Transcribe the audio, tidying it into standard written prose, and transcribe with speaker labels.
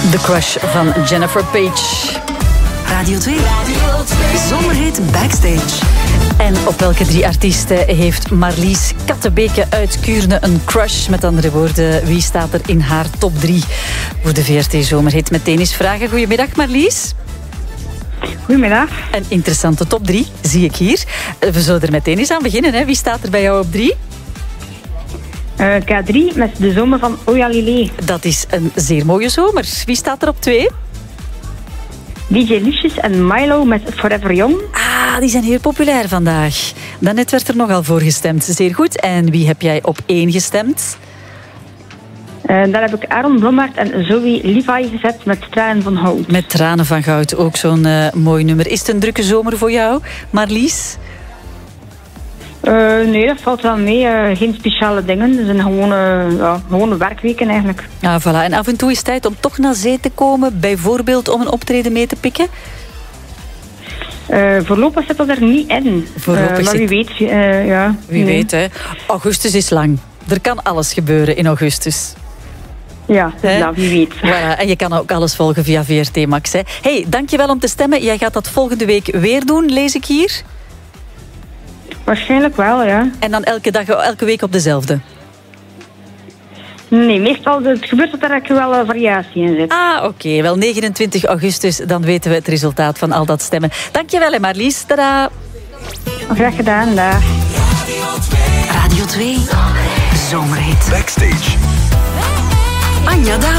Speaker 1: The Crush van Jennifer Page.
Speaker 2: Radio 2. Zomerhit Backstage.
Speaker 1: En op welke 3 artiesten heeft Marlies Kattebeke uit Kuurne een crush? Met andere woorden, wie staat er in haar top 3 voor de VRT Zomerhit met tennisvragen? Goedemiddag Marlies.
Speaker 3: Goedemiddag.
Speaker 1: Een interessante top 3, zie ik hier. We zullen er meteen eens aan beginnen. Hè? Wie staat er bij jou op 3?
Speaker 3: K3 met De Zomer van Oyalile.
Speaker 1: Dat is een zeer mooie zomer. Wie staat er op 2?
Speaker 3: DJ Lucius en Milo met Forever Young.
Speaker 1: Ah, die zijn heel populair vandaag. Daarnet werd er nogal voor gestemd. Zeer goed. En wie heb jij op 1 gestemd?
Speaker 3: Daar heb ik Aaron Blommaert en Zoe Levi gezet met Tranen van Goud.
Speaker 1: Met Tranen van Goud, ook zo'n mooi nummer. Is het een drukke zomer voor jou, Marlies?
Speaker 3: Nee, dat valt wel mee. Geen speciale dingen. Het zijn gewone werkweken eigenlijk.
Speaker 1: Ja, voilà. En af en toe is het tijd om toch naar zee te komen, bijvoorbeeld om een optreden mee te pikken?
Speaker 3: Voorlopig zit dat er niet in. Maar wie weet.
Speaker 1: Wie weet, hè. Augustus is lang. Er kan alles gebeuren in augustus.
Speaker 3: Ja, dus dat, wie weet.
Speaker 1: Voilà. En je kan ook alles volgen via VRT Max. Hè. Hey, dankjewel om te stemmen. Jij gaat dat volgende week weer doen, lees ik hier.
Speaker 3: Waarschijnlijk wel, ja.
Speaker 1: En dan elke week op dezelfde?
Speaker 3: Nee, meestal het gebeurt dat er wel variatie in zit.
Speaker 1: Ah, oké. Wel 29 augustus, dan weten we het resultaat van al dat stemmen. Dankjewel, hè, Marlies. Tadaa.
Speaker 3: Graag gedaan, dag.
Speaker 2: Radio 2. Zomerhit.
Speaker 4: Backstage.
Speaker 2: Anja Daan.